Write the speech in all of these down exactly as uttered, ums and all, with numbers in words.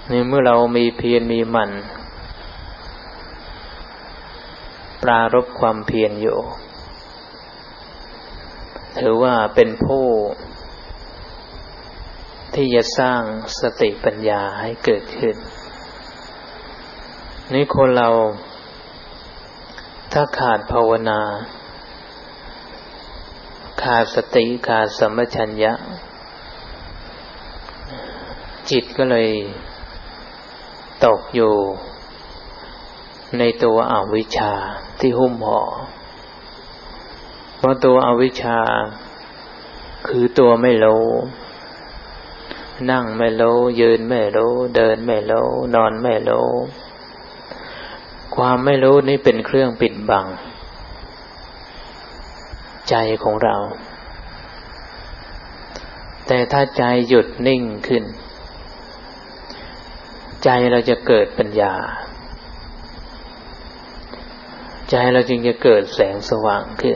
นี่เมื่อเรามีเพียรมีหมั่นปรารภความเพียรอยู่ถือว่าเป็นผู้ที่จะสร้างสติปัญญาให้เกิดขึ้นนี่คนเราถ้าขาดภาวนาขาดสติขาดสัมปชัญญะจิตก็เลยตกอยู่ในตัวอวิชชาที่หุ้มห่อเพราะตัวอวิชชาคือตัวไม่รู้นั่งไม่รู้ยืนไม่รู้เดินไม่รู้นอนไม่รู้ความไม่รู้นี้เป็นเครื่องปิดบังใจของเราแต่ถ้าใจหยุดนิ่งขึ้นใจเราจะเกิดปัญญาใจเราจึงจะเกิดแสงสว่างขึ้น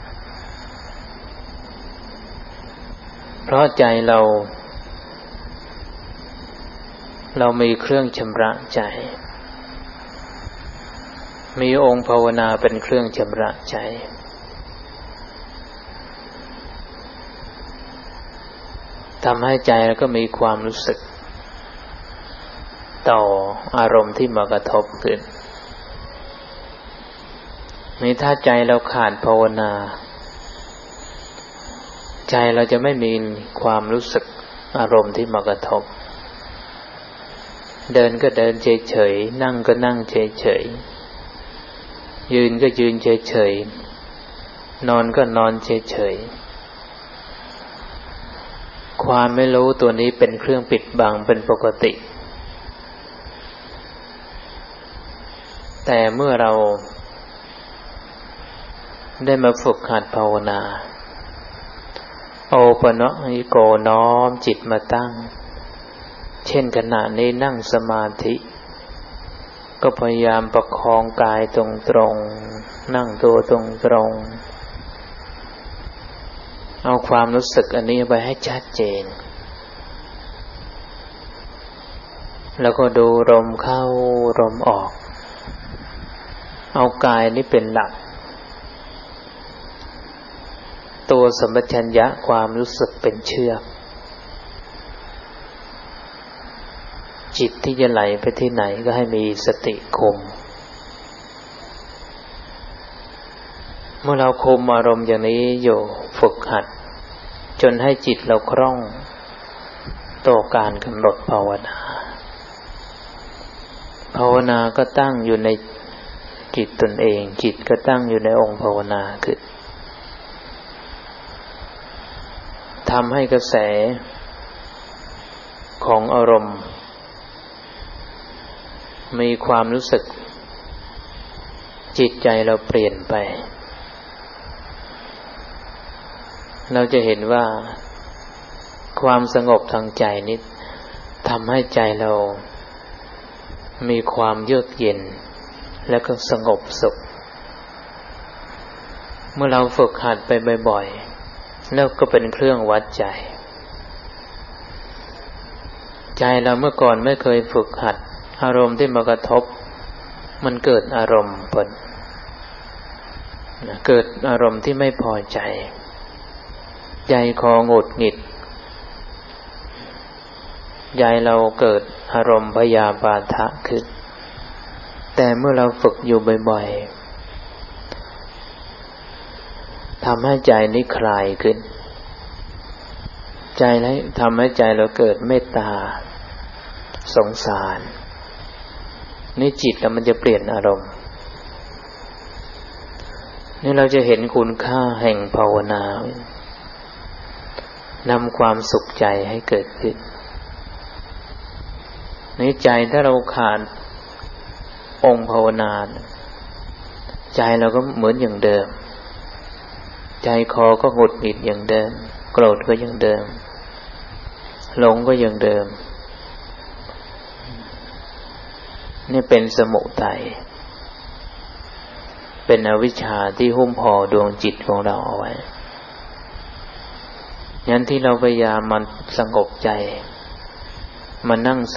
เพราะใจเราเรามีเครื่องชำระใจมีองค์ภาวนาเป็นเครื่องชำระใจทำให้ใจเราก็มีความรู้สึกต่ออารมณ์ที่มากระทบขึ้นนี่ถ้าใจเราขาดภาวนาใจเราจะไม่มีความรู้สึกอารมณ์ที่มากระทบเดินก็เดินเฉยๆนั่งก็นั่งเฉยๆยืนก็ยืนเฉยๆนอนก็นอนเฉยๆความไม่รู้ตัวนี้เป็นเครื่องปิดบังเป็นปกติแต่เมื่อเราได้มาฝึกหัดภาวนาโอปะเนาะอิโกน้อมจิตมาตั้งเช่นขณะนี้นั่งสมาธิก็พยายามประคองกายตรงๆนั่งตัวตรงๆเอาความรู้สึกอันนี้ไปให้ชัดเจนแล้วก็ดูลมเข้าลมออกเอากายนี้เป็นหลักตัวสัมปชัญญะความรู้สึกเป็นเชือกจิตที่จะไหลไปที่ไหนก็ให้มีสติคุมเมื่อเราคุมอารมณ์อย่างนี้อยู่ฝึกหัดจนให้จิตเราคล่องต่อการกำหนดภาวนาภาวนาก็ตั้งอยู่ในจิตตนเองจิตก็ตั้งอยู่ในองค์ภาวนาคือทำให้กระแสของอารมณ์มีความรู้สึกจิตใจเราเปลี่ยนไปเราจะเห็นว่าความสงบทางใจนี้ทำให้ใจเรามีความเยือกเย็นและก็สงบสุขเมื่อเราฝึกหัดไปบ่อยๆแล้วก็เป็นเครื่องวัดใจใจเราเมื่อก่อนไม่เคยฝึกหัดอารมณ์ที่มากระทบมันเกิดอารมณ์ผลเกิดอารมณ์ที่ไม่พอใจใจคอหงุดหงิดใจเราเกิดอารมณ์พยาบาทะขึ้นแต่เมื่อเราฝึกอยู่บ่อยๆทำให้ใจนี้คลายขึ้นใจนี้ทำให้ใจเราเกิดเมตตาสงสารนี่จิตแล้วมันจะเปลี่ยนอารมณ์นี่เราจะเห็นคุณค่าแห่งภาวนานำความสุขใจให้เกิดขึ้นในใจถ้าเราขาดองค์ภาวนาใจเราก็เหมือนอย่างเดิมใจคอก็หงุดหงิดอย่างเดิมโกรธก็อย่างเดิมหลงก็อย่างเดิมนี่เป็นสมุทัยเป็นอวิชชาที่หุ้มห่อดวงจิตของเราเอาไว้งั้นที่เราพยายามมันสงบใจมานั่งส